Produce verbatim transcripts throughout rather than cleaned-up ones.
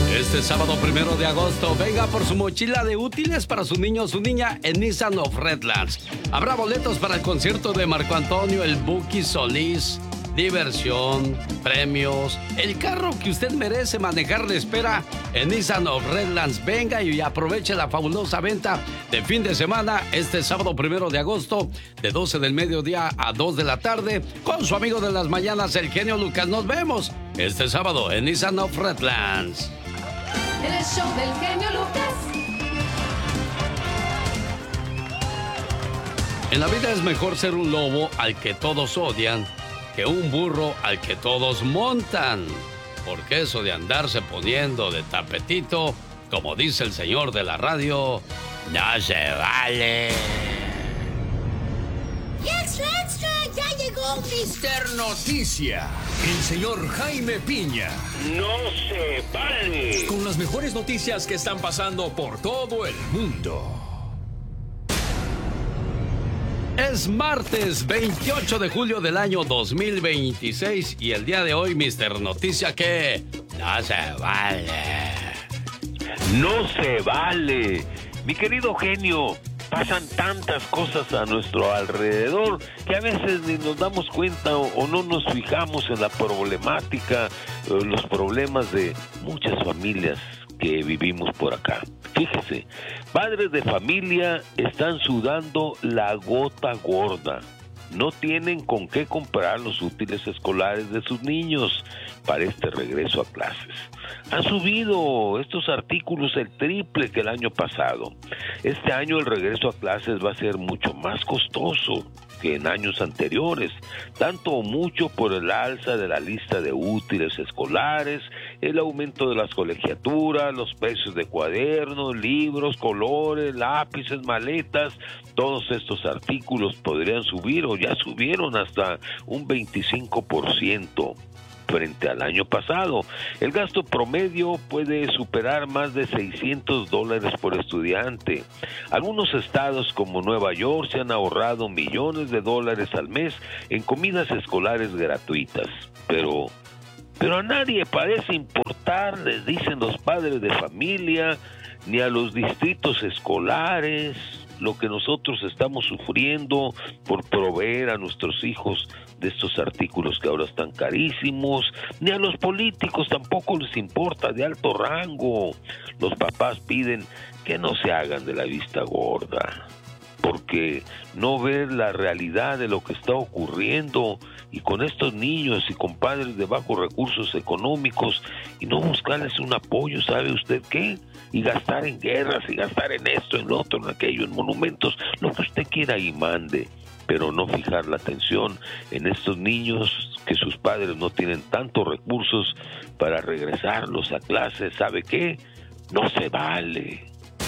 Este sábado primero de agosto, venga por su mochila de útiles para su niño o su niña en Nissan of Redlands. Habrá boletos para el concierto de Marco Antonio, el Buki Solís, diversión, premios, el carro que usted merece manejar le espera en Nissan of Redlands. Venga y aproveche la fabulosa venta de fin de semana este sábado primero de agosto de doce del mediodía a dos de la tarde con su amigo de las mañanas, el genio Lucas. Nos vemos este sábado en Nissan of Redlands. En el show del genio Lucas. En la vida es mejor ser un lobo al que todos odian que un burro al que todos montan. Porque eso de andarse poniendo de tapetito, como dice el señor de la radio, no se vale. ¡Extra, extra! ¡Ya llegó mister Noticia! El señor Jaime Piña. ¡No se vale! Con las mejores noticias que están pasando por todo el mundo. Es martes veintiocho de julio del año dos mil veintiséis y el día de hoy, mister Noticia, que no se vale. ¡No se vale! Mi querido genio, pasan tantas cosas a nuestro alrededor que a veces ni nos damos cuenta o, o no nos fijamos en la problemática, los problemas de muchas familias que vivimos por acá. Fíjese, padres de familia están sudando la gota gorda. No tienen con qué comprar los útiles escolares de sus niños para este regreso a clases. Han subido estos artículos el triple que el año pasado. Este año el regreso a clases va a ser mucho más costoso que en años anteriores, tanto o mucho por el alza de la lista de útiles escolares, el aumento de las colegiaturas, los precios de cuadernos, libros, colores, lápices, maletas. Todos estos artículos podrían subir o ya subieron hasta un veinticinco por ciento. Frente al año pasado. El gasto promedio puede superar más de seiscientos dólares por estudiante. Algunos estados como Nueva York se han ahorrado millones de dólares al mes en comidas escolares gratuitas. Pero, pero a nadie parece importar, les dicen los padres de familia, ni a los distritos escolares, lo que nosotros estamos sufriendo por proveer a nuestros hijos de estos artículos que ahora están carísimos, ni a los políticos tampoco les importa de alto rango. Los papás piden que no se hagan de la vista gorda, porque no ver la realidad de lo que está ocurriendo y con estos niños y con padres de bajos recursos económicos y no buscarles un apoyo, ¿sabe usted qué? Y gastar en guerras y gastar en esto, en lo otro, en aquello, en monumentos, lo que usted quiera y mande, pero no fijar la atención en estos niños que sus padres no tienen tantos recursos para regresarlos a clase. ¿Sabe qué? No se vale.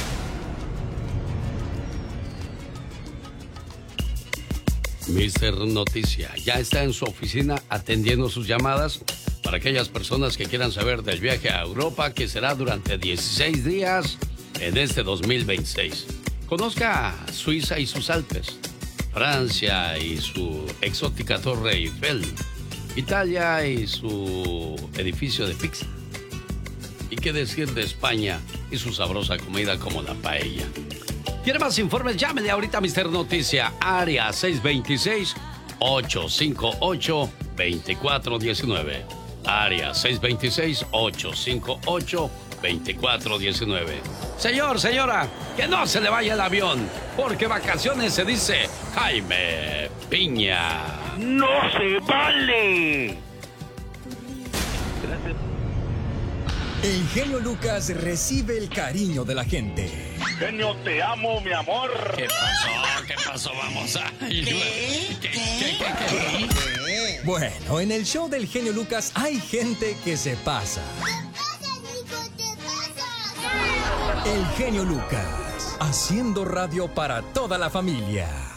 mister Noticia ya está en su oficina atendiendo sus llamadas para aquellas personas que quieran saber del viaje a Europa, que será durante dieciséis días en este dos mil veintiséis. Conozca Suiza y sus Alpes, Francia y su exótica Torre Eiffel, Italia y su edificio de pizza. ¿Y qué decir de España y su sabrosa comida como la paella? ¿Quiere más informes? Llámele ahorita a mister Noticia, área seis dos seis, ocho cinco ocho, dos cuatro uno nueve. Área seis dos seis, ocho cinco ocho, dos cuatro uno nueve. Señor, señora, que no se le vaya el avión, porque vacaciones se dice Jaime Piña. ¡No se vale! Gracias. El genio Lucas recibe el cariño de la gente. Genio, te amo, mi amor. ¿Qué pasó? ¿Qué pasó? Vamos a... ¿Qué? ¿Qué? ¿Qué? ¿Qué? ¿Qué? Bueno, en el show del genio Lucas hay gente que se pasa. ¿Qué pasa, Nico? ¿Qué pasa? El genio Lucas, haciendo radio para toda la familia.